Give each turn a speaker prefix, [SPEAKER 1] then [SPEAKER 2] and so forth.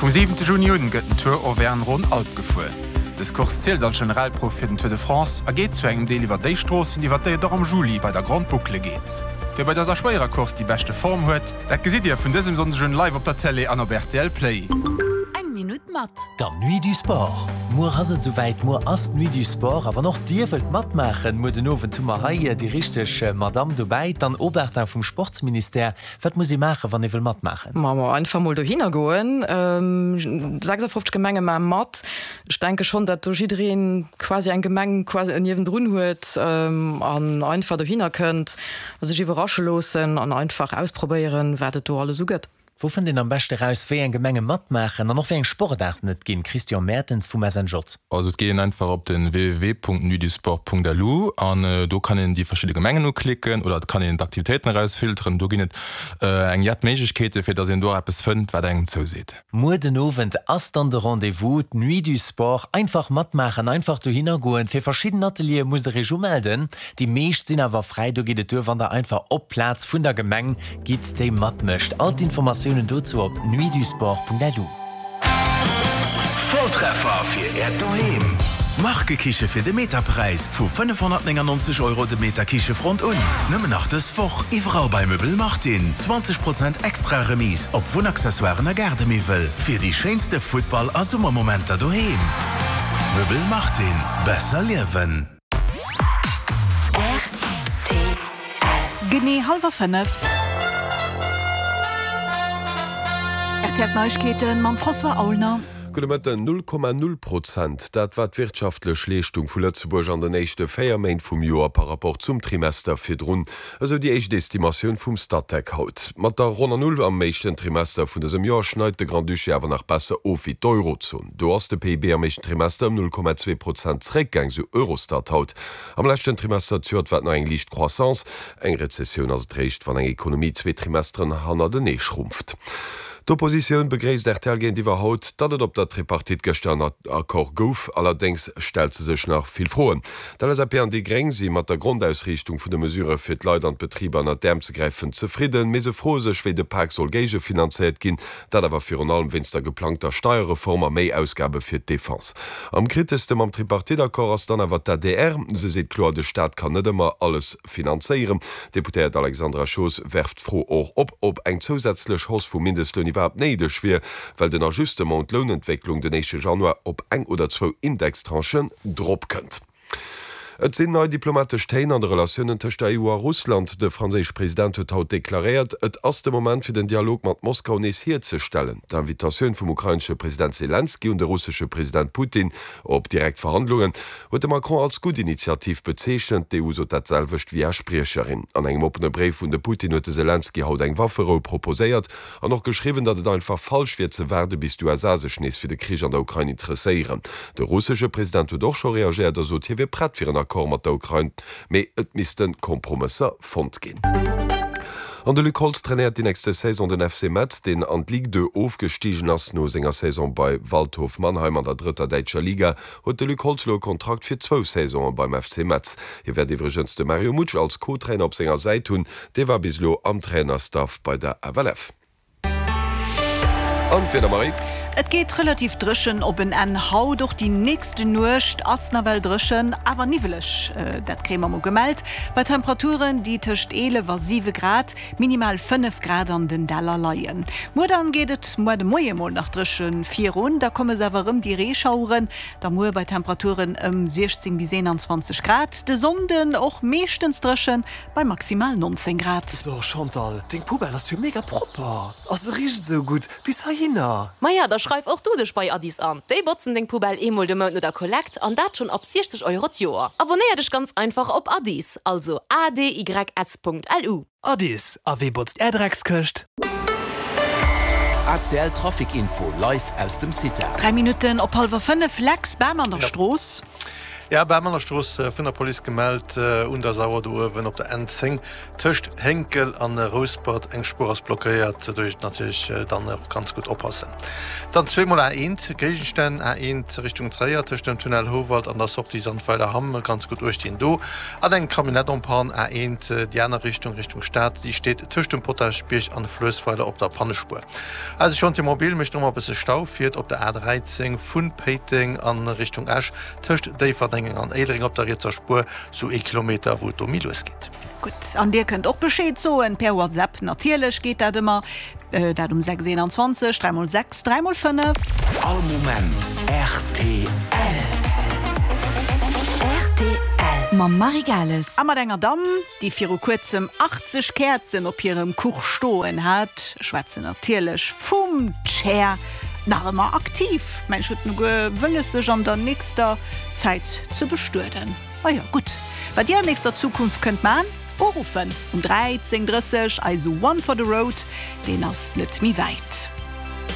[SPEAKER 1] Vom 7. Juni gëtt den Tour Auvergne-Rhône Alpes gefuhr. Das Kurs zählt als Generalprof für den Tour de France geht zu engem Deel iwwer déi Strossen, die wat der am Juli bei der Grand Boucle geht. Wer bei dieser schwerer Kurs die beste Form huet, dat gesit ihr vun diesem sonschen live op der Tele an der RTL Play.
[SPEAKER 2] Minute mat.
[SPEAKER 3] Der Nuit du Sport. Mo raset soweit mo ass Nuit du Sport, aber noch dir wilt mat machen, mo den nowen Tummerreihe die richtig Madame dabei, dann Oberter vom Sportsminister. Was muss ich machen, wann ich will mat machen?
[SPEAKER 4] Mama einfach mal da hingoen. 56 Gemenge ma mat. Ich denke schon, dass du jidrin quasi ein Gemeng quasi in jedem Drun huet, an einfach da hin könnt, was ich überraschen losen, an einfach ausprobieren, werdet du alles so gut.
[SPEAKER 3] Wo find den am besten raus, wie ein Gemenge mat machen, und noch wie ein Sportart nicht gehen? Christian Mertens vom Messenger.
[SPEAKER 5] Also es gehen einfach auf den www.nuidusport.lu und da kann ich die verschiedenen Gemengen nur klicken oder kann ich die Aktivitäten rausfiltern. Da gibt es eine Möglichkeit, für dass ihr da etwas findet, was ihr so seht.
[SPEAKER 3] Morgenabend ist dann der Rendezvous, Nuit du Sport. Einfach mat machen, einfach da hingehen. Für verschiedene Atelier muss ich schon melden. Die meisten sind aber frei, da geht es, wenn da einfach auf Platz von der Gemeng gibt, die mat möchte. All die Informationen dazu auf nuidusport.lu.
[SPEAKER 6] Volltreffer für Erdheim. Markekiche für den Meterpreis von 599 € de Meter Kiche Front und. Nimm nach das Woch, Ivrau bei Möbel macht den 20% extra Remise, ob Wohnaccessoires der Gardemöbel. Für die schönste Football- und Sommermomente daheim. Möbel macht den besser leben.
[SPEAKER 2] Genie 4:30. Neuigkeiten man François Aulner.
[SPEAKER 7] Kilometer 0,0%, dat wat wirtschaftlech Leistung vu Lützeburg an der nächste Feiermain vum Joar par rapport zum Trimester fir run, also die echte Estimation vum Stadtec haut. Mat der Runner 0 am mechten Trimester vun desem Jahr schneit de Grand Duché awer nach besser of wie d'Eurozone. Du hast de PIB am mechten Trimester um 0,2% Zréckgang so Eurostat haut. Am letzten Trimester zuert wat eng liicht Croissance, eng Rezession as drécht van eng Ekonomie 2 Trimestern hanner de nee schrumpft. D'Opposition begréist dertelgent iwwer haut, dat et op der Tripartit gestern Akkor gouf, allerdings stel ze sech nach viel froen. Dat is an die Greng si mat der Grundausrichtung vun de Mesure fir d Leiit an Betrieb an der Däm ze greifen zufrieden, me se froh sech wéi de Park soll Geige finanziert ginn, dat awer fir an allem winster geplanter Steuerreformer méi Ausgabe fir d'Defense. Am kritistem am Tripartitakkor ass dann awer der DR, se seet klar de Staat kann net immer alles finanzieren. Deputéiert Alexandra Schoos werft froh och op eng zusätzlech Hoss vu Mindestlöhn überhaupt neidech schwer, weil den Ajustement Lohnentwicklung den 1. Januar op 1 oder 2 Indextranchen drop könnt. Et sinn neue diplomatisch Tein an de Relationen tech der EU a Russland. De franzésich Präsident huet haut deklariert, et ass de Moment fir den Dialog mat Moskau neesiert ze stellen. D'Invitationun vum ukrainsche Präsident Zelensky und der russische Präsident Putin op direkt Verhandlungen huet de Macron als gut Initiativ bezeechchen, de EU so dat selwecht wie Sprecherin. An engem opene Brief vun de Putin huet Zelensky haut eng Waffero proposéiert an noch geschrieben, dat et einfach falsch wird ze werde, bis du sech nees fir de Krieg an der Ukraine interesseieren. De russische Präsident huet doch schon reagiert, so wir pratt fir Akkor mat der Ukraine, méi et misisten Kompromisser fond ginn. An de Luc Holz trainiert die nächste Saison den FC Metz, den an Ligue 2 aufgestiegen ass no senger Saison bei Waldhof Mannheim an der 3. Deutscher Liga, huet de Luc Holzlo Kontrakt fir 2 Saisonen beim FC Metz. Hier werd iwwergens de Mario Mutsch als Co-Trainer op senger Seite hunn, de war bislo am Trainerstaff bei der AWF. Und wieder Marie.
[SPEAKER 2] Et geht relativ drschen op en Hau durch die nächste Nucht Asnerwel drschen, aber nivelech. Dat krämer mo gemeldt. Bei Temperaturen, die töcht 11,7 Grad, minimal 5 Grad an den Daller leiien. Mo dann gehtt mo de Moiemol nach drschen 4 rund, da komme sewerem die Rehschauren, da mo bei Temperaturen 16 bis 21 Grad. De Sonden och meeschtens drschen bei maximal 19 Grad.
[SPEAKER 8] So Chantal, den Pubel hast du mega proper. Also riecht so gut, bis hina.
[SPEAKER 9] Maja, da schreib auch du dich bei Adis an. Die botzen den Pubel emol de Monat oder Collect und dat schon ab 60 € Jahr. Abonnier dich ganz einfach auf Adis, also adys.lu.
[SPEAKER 8] Adis, a wie botzt Erdrex köcht?
[SPEAKER 10] ACL Traffic Info live aus dem City.
[SPEAKER 2] 3 Minuten op 4:30 Flex beim an der Stroß.
[SPEAKER 10] Ja, bei meiner Stoß von der Polizei gemeldet unter Sauerdour, wenn op der Enzing töcht Henkel an der Rosport eng Spur blockiert, durch natürlich dann ganz gut oppassen. Dann 2x1 Gegenstein A1 Richtung Dreier töcht dem Tunnel Howald an der Sorti Sandpfeiler Hamm ganz gut durch den Do. An eng Kabinettompan A1 die andere Richtung Stadt, die steht töcht dem Potterspich an Flösspfeiler op der Pannespur. Also schon die Mobil mich noch ein bisschen Stau fährt op der A13 von Peting an Richtung Asch töcht de Verdenken an Edring op der Rizerspur so 1 Kilometer wo do Milos geht.
[SPEAKER 2] Gut, an dir könnt auch Bescheid so per WhatsApp natürlich geht dat immer dat um 621 3x6 3x5
[SPEAKER 6] All Moment RTL
[SPEAKER 2] Ma Marigales Ammer enger Dam, die fir kurzem 80 Kerzen op ihrem Kuch stoen hat, schwätze natürlich vum Chair nach immer aktiv. Mensch gewënne sech an der nächster Zeit zu bestürden. Oh ja, gut. Bei dir nächster Zukunft könnt man rufen um 13:30 also One for the Road, den ass net mi weit.